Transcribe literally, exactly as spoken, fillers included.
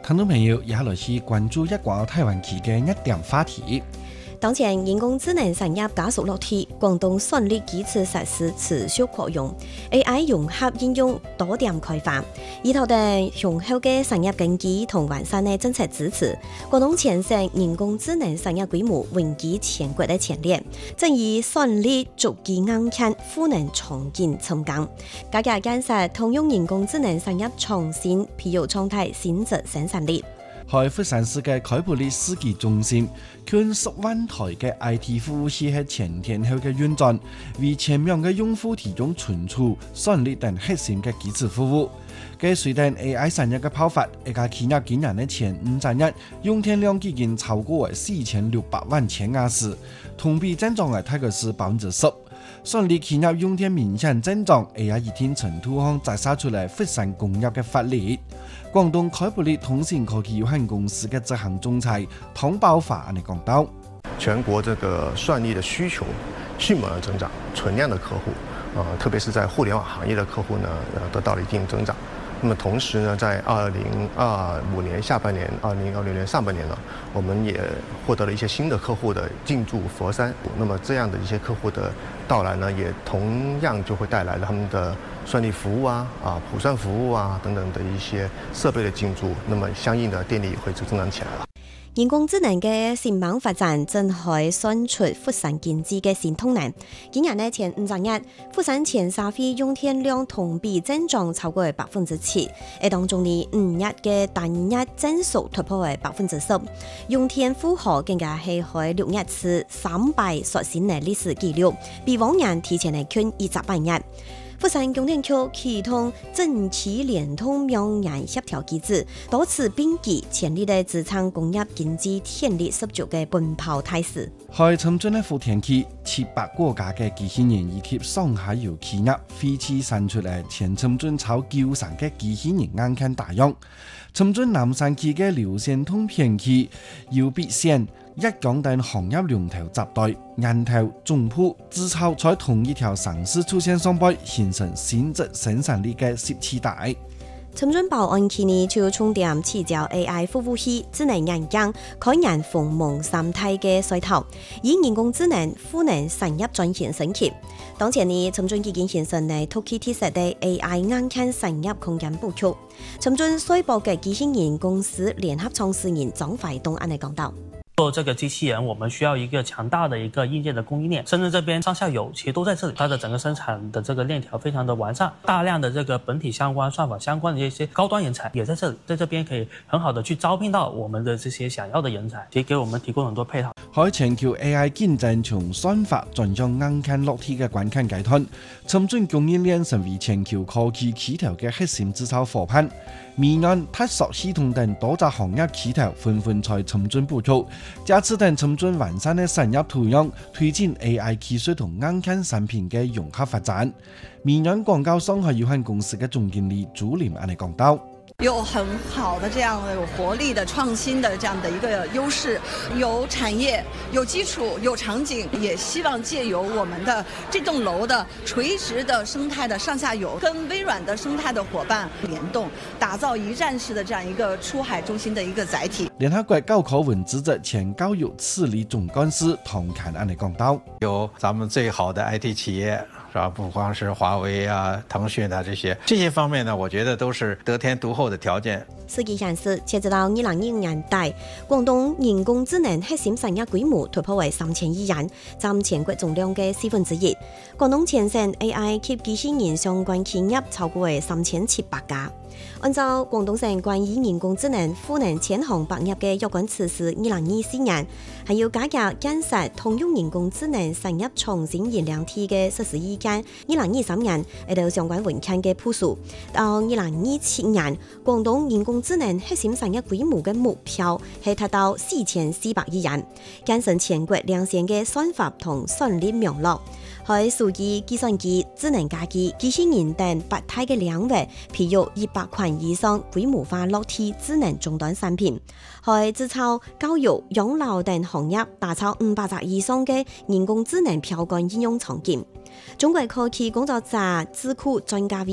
聽眾朋友，以下來是關注一個台灣區嘅一點話題。 當前人工智能產業加速落地，廣東算力基礎設施持續擴容 ，A I 融合應用多點開發，依頭嘅雄厚嘅產業根基同完善嘅政策支持，廣東全省人工智能產業規模穩居全國嘅前列，正以算力築基硬件，賦能創建成功，加強建設通用人工智能產業創新，培育創態新質生產力。 喺佛山市嘅開普利世紀中心，近十萬台嘅 I T 服務器喺全天候嘅運轉，為千萬嘅用戶提供存儲、算力等核心嘅基礎服務。嘅隨着 A I 產業嘅爆發，一家企業今年嘅前五十日用電量已經超過四千六百萬千瓦時，同比增長係大概是百分之十。算力企業用電明顯增長 ，A I 一定程度上摘殺出嚟佛山工業嘅發力。廣東開普利通信科技有限公司嘅執行總裁湯寶華嚟講到： 全國這個算力的需求迅猛的增長，存量的客戶，呃，特別是在互聯網行業的客戶呢，呃，得到了一定增長。那麼同時呢，在二零二五年下半年、二零二六年上半年呢，我們也獲得了一些新的客戶的進駐佛山。那麼這樣的一些客戶的到來呢，也同樣就會帶來了他們的算力服務啊、啊普算服務啊等等的一些設備的進駐。那麼相應的電力也會增長起來了。 人工智能嘅迅猛發展正係算出佛山經濟嘅新動能。今年呢前五十日，佛山全社會用電量同比增長超過百分之七，而當中呢五日嘅單日增速突破為百分之十，用電負荷更加係喺六日次三百刷新嘅歷史紀錄，比往年提前係近二十八日。佛山供電局啟動整區聯通兩岸協調機制，多次並舉全力的支撐工業經濟電力十足嘅奔跑態勢。 喺深圳嘅福田區，七百國家嘅機器人以及上下游企業飛馳產出嚟全深圳超九成嘅機器人硬件大用。深圳南山區嘅流線通片區、耀必線、一港等行業龍頭集隊、銀頭、中鋪、製造在同一條城市出現雙倍，形成新質生產力嘅十七大。 深圳寶安區呢就重點起交 A I 服務器、智能眼鏡、開眼鋒芒三態嘅勢頭，以人工智能賦能產業轉型升級。當前呢，深圳已經形成呢突起特色嘅 A I 硬件產業空間布局。深圳水博嘅機器人公司聯合創始人張懷東安嚟講到。 做這個機器人，我們需要一個強大的一個硬件的供應鏈。深圳這邊上下游其實都在這裡，它的整個生產的這個鏈條非常的完善，大量的這個本體相關、算法相關的一些高端人才也在這裡，在這邊可以很好的去招聘到我們的這些想要的人才，也給我們提供很多配套。喺全球 A I 競爭從算法轉向硬件落地嘅關鍵階段，深圳供應鏈成為全球科技企業嘅核心製造夥伴。微安、特索系統等多隻行業企業紛紛在深圳布局，借此等深圳完善嘅產業土壤，推進 A I 技術同硬件產品嘅融合發展。微安廣交商業有限公司嘅總經理朱林安尼講到。 有很好的這樣的有活力的創新的這樣的一個優勢，有產業、有基礎、有場景，也希望借由我們的這棟樓的垂直的生態的上下游，跟微軟的生態的夥伴聯動，打造一站式的這樣一個出海中心的一個載體。 聯合國高考文職責前教育治理總幹事唐侃安尼講到， 有咱們最好的 I T 企業。是吧？不光是華為啊、騰訊啊這些，這些方面呢，我覺得都是得天獨厚的條件。 實際顯示，截至到二零二五年底，廣東人工智能核心產業規模突破為三千億元，佔全國總量嘅四分之一。廣東全省 A I 及機器人相關企業超過為三千七百家。按照廣東省關於人工智能賦能千行百業嘅有關措施，二零二四年還要加強建設通用人工智能產業創新燃料體嘅實施意見。二零二三年係到相關文件嘅部署，到二零二七年，廣東人工智能核心產業規模嘅目標係達到四千四百億元，建成全國領先嘅算法同算力網絡。喺數據、計算機、智能家居、機器人等八大嘅領域，培育一百款以上規模化落地智能終端產品。喺製造、教育、養老等行業，打造五百隻以上嘅人工智能標杆應用場景。中國科技工作者智庫專家委